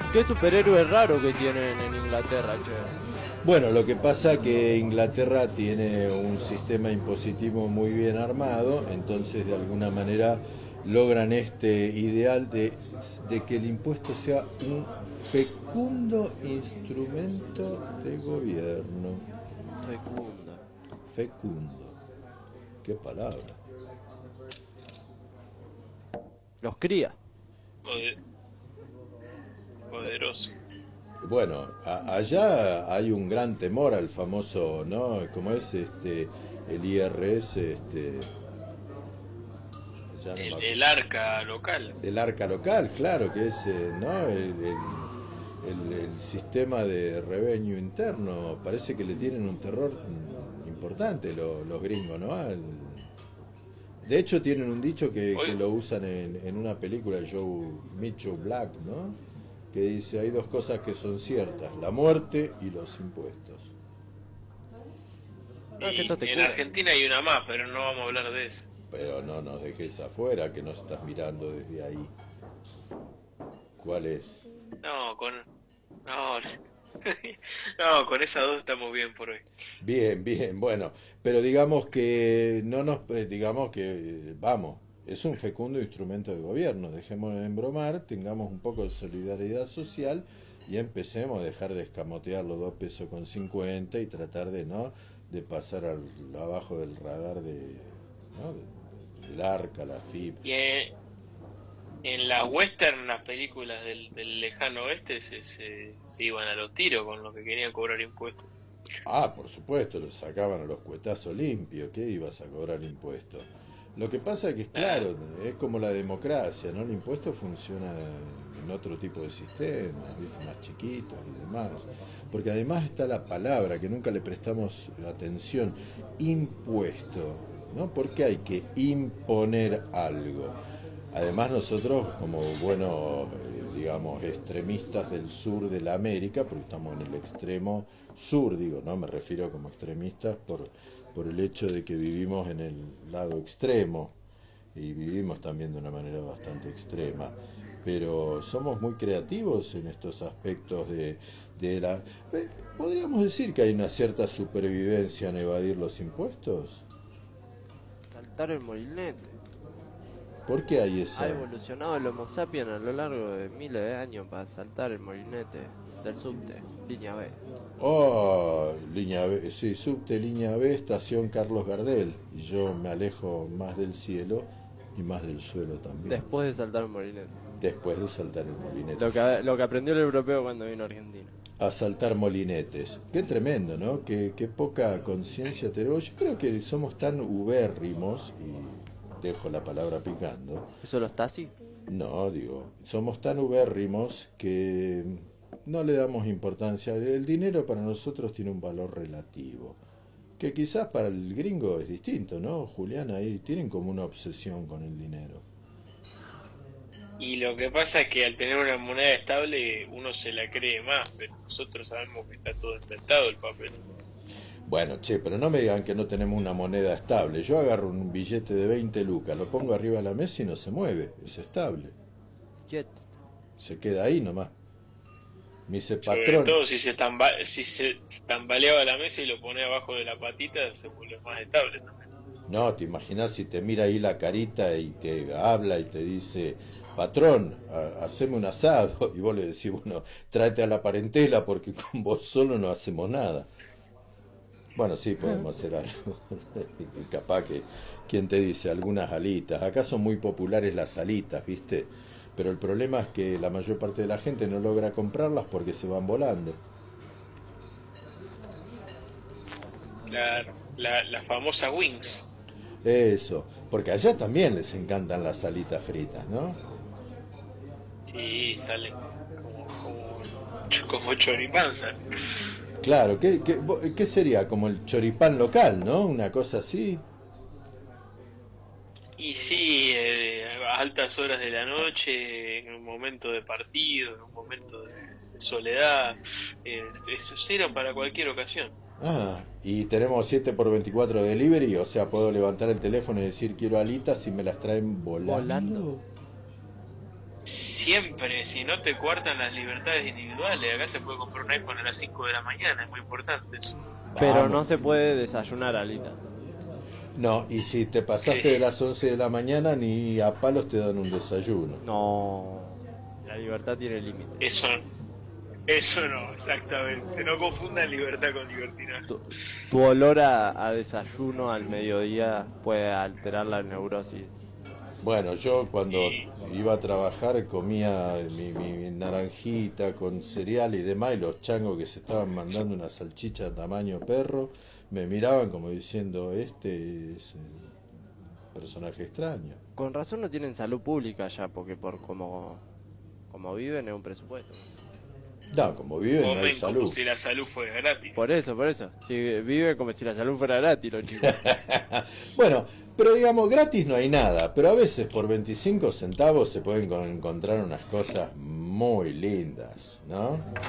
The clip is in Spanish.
¿Qué superhéroe raro que tienen en Inglaterra, che? Bueno, lo que pasa que Inglaterra tiene un sistema impositivo muy bien armado, entonces de alguna manera logran este ideal de que el impuesto sea un fecundo instrumento de gobierno. Fecunda. Fecundo. ¿Qué palabra? Los cría. Poder- Poderoso. Bueno, allá hay un gran temor al famoso, ¿no? ¿Cómo es el IRS, ya no me acuerdo. El arca local. El arca local, claro, que es, ¿no? El sistema de revenue interno, parece que le tienen un terror importante los gringos, ¿no? De hecho tienen un dicho que Hoy, lo usan en una película, Meet Joe Black, ¿no? Que dice, hay dos cosas que son ciertas, la muerte y los impuestos. No, que esto te en cura. Argentina hay una más, pero no vamos a hablar de eso. Pero no nos dejes afuera, que nos estás mirando desde ahí. ¿Cuál es? No, no, no, con esas dos estamos bien por hoy. Bien, bien, bueno, pero digamos que no nos, digamos que, vamos, es un fecundo instrumento de gobierno, dejémonos de embromar, tengamos un poco de solidaridad social y empecemos a dejar de escamotear los 2 pesos con 50 y tratar de no, de pasar abajo del radar del ARCA, la FIP. Y en las western, las películas del lejano oeste, se iban a los tiros con los que querían cobrar impuestos. Ah, por supuesto, lo sacaban a los cuetazos limpios, ¿qué ibas a cobrar impuestos? Lo que pasa es que es claro, es como la democracia, ¿no? El impuesto funciona en otro tipo de sistemas, ¿viste? Más chiquitos y demás. Porque además está la palabra que nunca le prestamos atención, impuesto, ¿no? Porque hay que imponer algo. Además nosotros, como buenos, digamos, extremistas del sur de la América, porque estamos en el extremo sur, digo, no me refiero como extremistas por el hecho de que vivimos en el lado extremo y vivimos también de una manera bastante extrema, pero somos muy creativos en estos aspectos de la... ¿Podríamos decir que hay una cierta supervivencia en evadir los impuestos? Saltar el molinete. ¿Por qué hay Ha esa...? evolucionado el Homo sapiens a lo largo de miles de años para saltar el molinete del subte, línea B. Oh, línea B, sí, subte, línea B, estación Carlos Gardel. Y yo me alejo más del cielo y más del suelo también. Después de saltar el molinete. Después de saltar el molinete. Lo que aprendió el europeo cuando vino a Argentina. A saltar molinetes. Qué tremendo, ¿no? Qué poca conciencia tenemos. Yo creo que somos tan ubérrimos, y dejo la palabra picando. ¿Eso lo está así? No, digo, somos tan ubérrimos que no le damos importancia. El dinero para nosotros tiene un valor relativo, que quizás para el gringo es distinto, ¿no? Julián, ahí tienen como una obsesión con el dinero. Y lo que pasa es que al tener una moneda estable uno se la cree más, pero nosotros sabemos que está todo inventado el papel. Bueno, che, pero no me digan que no tenemos una moneda estable. Yo agarro un billete de 20 lucas, lo pongo arriba de la mesa y no se mueve, es estable. Jet. Se queda ahí nomás. Me dice, Sobre patrón, todo si si se tambaleaba la mesa y lo pone abajo de la patita, se vuelve más estable también. no, te imaginas si te mira ahí la carita y te habla y te dice, patrón, haceme un asado. Y vos le decís, bueno, tráete a la parentela porque con vos solo no hacemos nada. Bueno, sí, podemos hacer algo. Y capaz que, ¿quién te dice? Algunas alitas. Acá son muy populares las alitas, ¿viste? Pero el problema es que la mayor parte de la gente no logra comprarlas porque se van volando. Claro, la famosa Wings. Eso, porque allá también les encantan las alitas fritas, ¿no? Sí, salen como choripanza. Claro, ¿qué sería? Como el choripán local, ¿no? Una cosa así. Y sí, a altas horas de la noche, en un momento de partido, en un momento de soledad, eso sirve para cualquier ocasión. Ah, y tenemos 7 por 24 delivery, o sea, puedo levantar el teléfono y decir quiero alitas y me las traen volando. Volando. siempre, si no te cuartan las libertades individuales. Acá se puede comprar un iPhone a las 5 de la mañana, es muy importante eso. Pero Vamos. no se puede desayunar alitas. No, y si te pasaste de las 11 de la mañana, ni a palos te dan un desayuno. No, la libertad tiene límites. Eso no, exactamente. No confundan libertad con libertinaje. Tu olor a desayuno al mediodía puede alterar la neurosis. Bueno, yo cuando Y- iba a trabajar comía mi naranjita con cereal y demás, y los changos que se estaban mandando una salchicha tamaño perro me miraban como diciendo, este es un personaje extraño. Con razón no tienen salud pública ya, porque por como viven es un presupuesto. No, como viven no hay Comen salud. como si la salud fuera gratis. Por eso. Si vive como si la salud fuera gratis, los chicos. Bueno, pero digamos, gratis no hay nada, pero a veces por 25 centavos se pueden encontrar unas cosas muy lindas, ¿no?